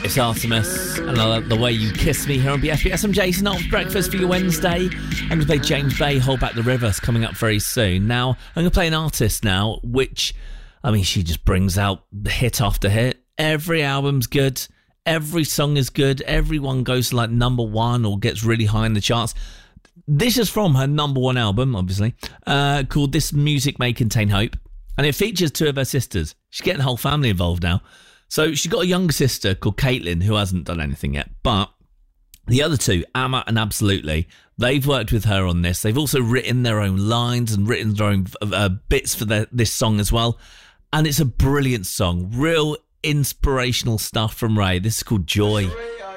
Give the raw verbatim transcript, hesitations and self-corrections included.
It's Artemis and I Love the Way You Kiss Me here on B F B S. I'm Jason, off breakfast for your Wednesday. I'm going to play James Bay, Hold Back the River, coming up very soon. Now, I'm going to play an artist now, which, I mean, she just brings out hit after hit. Every album's good. Every song is good. Everyone goes to like number one or gets really high in the charts. This is from her number one album, obviously, uh, called This Music May Contain Hope. And it features two of her sisters. She's getting the whole family involved now. So she's got a younger sister called Caitlin who hasn't done anything yet. But the other two, Amma and Absolutely, they've worked with her on this. They've also written their own lines and written their own uh, bits for the, this song as well. And it's a brilliant song. Real inspirational stuff from Ray. This is called Joy.